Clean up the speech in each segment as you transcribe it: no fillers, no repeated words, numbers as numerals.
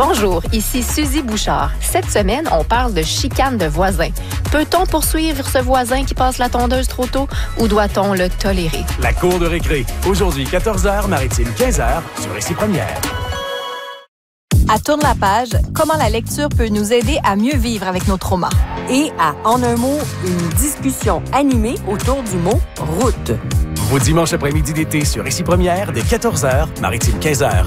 Bonjour, ici Suzy Bouchard. Cette semaine, on parle de chicane de voisins. Peut-on poursuivre ce voisin qui passe la tondeuse trop tôt ou doit-on le tolérer? La cour de récré. Aujourd'hui, 14h, Maritime 15h, sur Récit Première. À Tourne la page, comment la lecture peut nous aider à mieux vivre avec nos traumas. Et à En un mot, une discussion animée autour du mot « route ». Vos dimanches après-midi d'été sur Récit Première, dès 14h, Maritime 15h.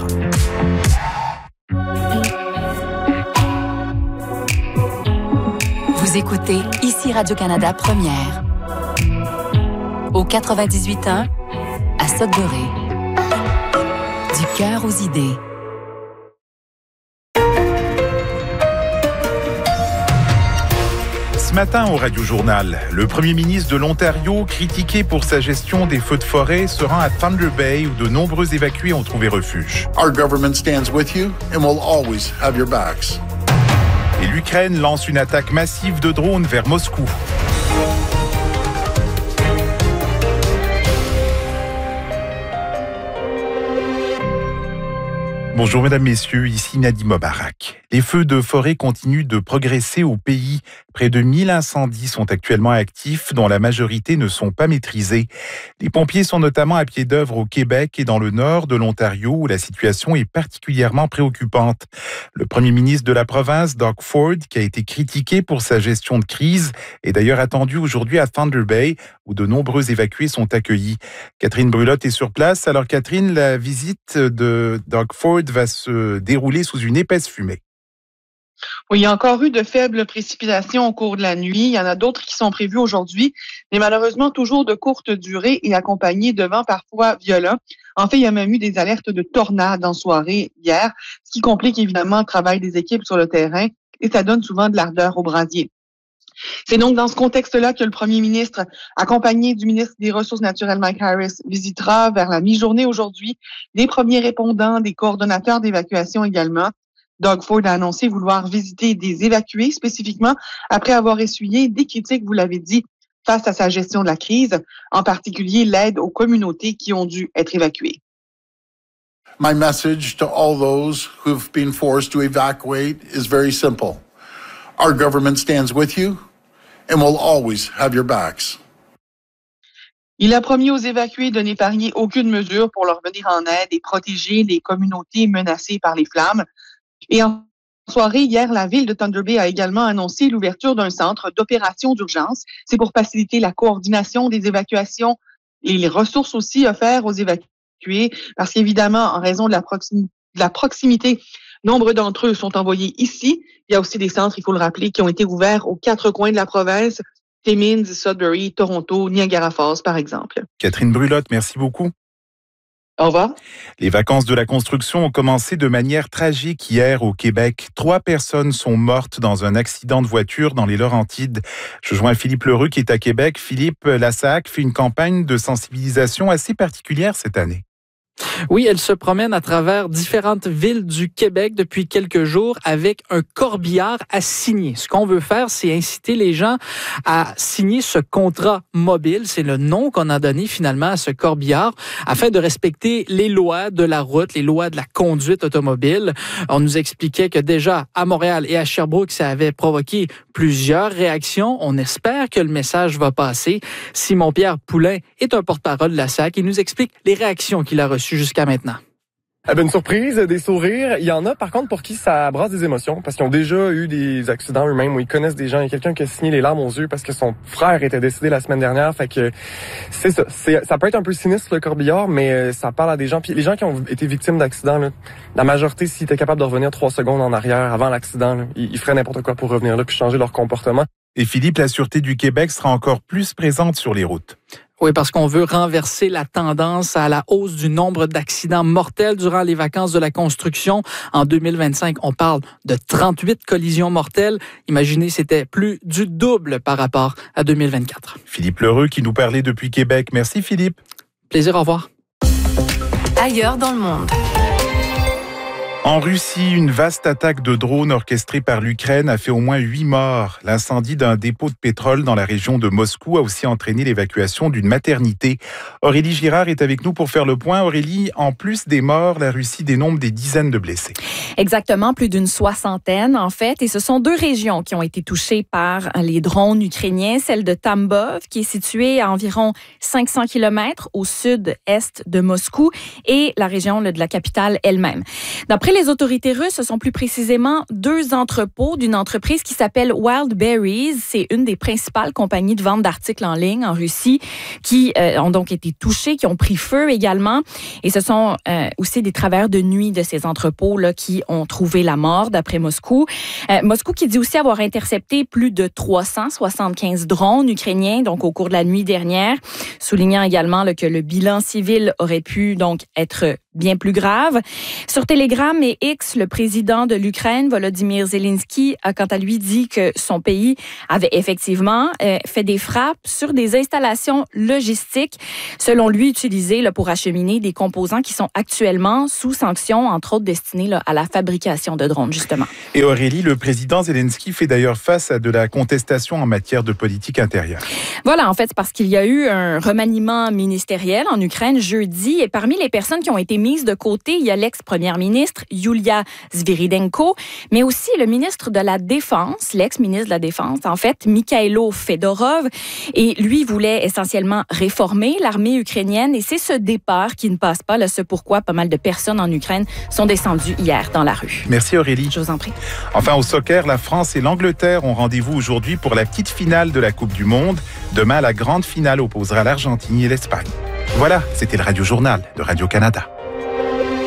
Vous écoutez ici Radio-Canada Première. Au 98.1, à Sudbury. Du cœur aux idées. Ce matin au Radio-Journal, le premier ministre de l'Ontario, critiqué pour sa gestion des feux de forêt, se rend à Thunder Bay où de nombreux évacués ont trouvé refuge. Our government stands with you and will always have your backs. Et l'Ukraine lance une attaque massive de drones vers Moscou. Bonjour mesdames, messieurs, ici Nadim Mobarak. Les feux de forêt continuent de progresser au pays. Près de 1000 incendies sont actuellement actifs, dont la majorité ne sont pas maîtrisés. Les pompiers sont notamment à pied d'œuvre au Québec et dans le nord de l'Ontario, où la situation est particulièrement préoccupante. Le premier ministre de la province, Doug Ford, qui a été critiqué pour sa gestion de crise, est d'ailleurs attendu aujourd'hui à Thunder Bay, où de nombreux évacués sont accueillis. Catherine Brulotte est sur place. Alors Catherine, la visite de Doug Ford va se dérouler sous une épaisse fumée. Oui, il y a encore eu de faibles précipitations au cours de la nuit. Il y en a d'autres qui sont prévues aujourd'hui, mais malheureusement toujours de courte durée et accompagnées de vents parfois violents. En fait, il y a même eu des alertes de tornades en soirée hier, ce qui complique évidemment le travail des équipes sur le terrain et ça donne souvent de l'ardeur au brasier. C'est donc dans ce contexte-là que le premier ministre, accompagné du ministre des Ressources naturelles Mike Harris, visitera vers la mi-journée aujourd'hui des premiers répondants, des coordonnateurs d'évacuation également. Doug Ford a annoncé vouloir visiter des évacués spécifiquement après avoir essuyé des critiques, vous l'avez dit, face à sa gestion de la crise, en particulier l'aide aux communautés qui ont dû être évacuées. My message to all those who've been forced to evacuate is very simple. Our government stands with you and will always have your backs. Il a promis aux évacués de n'épargner aucune mesure pour leur venir en aide et protéger les communautés menacées par les flammes. Et en soirée, hier, la ville de Thunder Bay a également annoncé l'ouverture d'un centre d'opération d'urgence. C'est pour faciliter la coordination des évacuations et les ressources aussi offertes aux évacués, parce qu'évidemment, en raison de la proximité, nombre d'entre eux sont envoyés ici. Il y a aussi des centres, il faut le rappeler, qui ont été ouverts aux 4 coins de la province, Timmins, Sudbury, Toronto, Niagara Falls, par exemple. Catherine Brulotte, merci beaucoup. Au revoir. Les vacances de la construction ont commencé de manière tragique hier au Québec. 3 personnes sont mortes dans un accident de voiture dans les Laurentides. Je joins Philippe Leroux qui est à Québec. Philippe, la SAAQ fait une campagne de sensibilisation assez particulière cette année. Oui, elle se promène à travers différentes villes du Québec depuis quelques jours avec un corbillard à signer. Ce qu'on veut faire, c'est inciter les gens à signer ce contrat mobile. C'est le nom qu'on a donné finalement à ce corbillard afin de respecter les lois de la route, les lois de la conduite automobile. On nous expliquait que déjà à Montréal et à Sherbrooke, ça avait provoqué plusieurs réactions. On espère que le message va passer. Simon-Pierre Poulain est un porte-parole de la SAAQ. Il nous explique les réactions qu'il a reçues jusqu'à maintenant. Une surprise, des sourires. Il y en a, par contre, pour qui ça brasse des émotions, parce qu'ils ont déjà eu des accidents eux-mêmes où ils connaissent des gens. Il y a quelqu'un qui a signé les larmes aux yeux parce que son frère était décédé la semaine dernière. Fait que c'est ça. Ça peut être un peu sinistre, le corbillard, mais ça parle à des gens. Puis les gens qui ont été victimes d'accidents, là, la majorité, s'ils étaient capables de revenir 3 secondes en arrière avant l'accident, là, ils feraient n'importe quoi pour revenir là puis changer leur comportement. Et Philippe, la Sûreté du Québec sera encore plus présente sur les routes. Oui, parce qu'on veut renverser la tendance à la hausse du nombre d'accidents mortels durant les vacances de la construction. En 2025, on parle de 38 collisions mortelles. Imaginez, c'était plus du double par rapport à 2024. Philippe Leroux qui nous parlait depuis Québec. Merci Philippe. Plaisir, au revoir. Ailleurs dans le monde. En Russie, une vaste attaque de drones orchestrée par l'Ukraine a fait au moins 8 morts. L'incendie d'un dépôt de pétrole dans la région de Moscou a aussi entraîné l'évacuation d'une maternité. Aurélie Girard est avec nous pour faire le point. Aurélie, en plus des morts, la Russie dénombre des dizaines de blessés. Exactement, plus d'une 60aine en fait. Et ce sont 2 régions qui ont été touchées par les drones ukrainiens. Celle de Tambov, qui est située à environ 500 km au sud-est de Moscou, et la région de la capitale elle-même. D'après les autorités russes, ce sont plus précisément 2 entrepôts d'une entreprise qui s'appelle Wildberries. C'est une des principales compagnies de vente d'articles en ligne en Russie qui ont donc été touchés, qui ont pris feu également. Et ce sont aussi des travailleurs de nuit de ces entrepôts là qui ont trouvé la mort, d'après Moscou. Moscou qui dit aussi avoir intercepté plus de 375 drones ukrainiens donc au cours de la nuit dernière, soulignant également là, que le bilan civil aurait pu donc être bien plus grave. Sur Telegram et X, le président de l'Ukraine, Volodymyr Zelensky, a quant à lui dit que son pays avait effectivement fait des frappes sur des installations logistiques, selon lui utilisées là, pour acheminer des composants qui sont actuellement sous sanction, entre autres destinés là, à la fabrication de drones, justement. Et Aurélie, le président Zelensky fait d'ailleurs face à de la contestation en matière de politique intérieure. Voilà, en fait, c'est parce qu'il y a eu un remaniement ministériel en Ukraine jeudi, et parmi les personnes qui ont été mises de côté, il y a l'ex-première ministre Yulia Sviridenko, mais aussi le ministre de la Défense, l'ex-ministre de la Défense, en fait, Mikhailo Fedorov. Et lui voulait essentiellement réformer l'armée ukrainienne, et c'est ce départ qui ne passe pas. Là, ce pourquoi pas mal de personnes en Ukraine sont descendues hier dans la rue. Merci Aurélie. Je vous en prie. Enfin, au soccer, la France et l'Angleterre ont rendez-vous aujourd'hui pour la petite finale de la Coupe du Monde. Demain, la grande finale opposera l'Argentine et l'Espagne. Voilà, c'était le Radio Journal de Radio-Canada.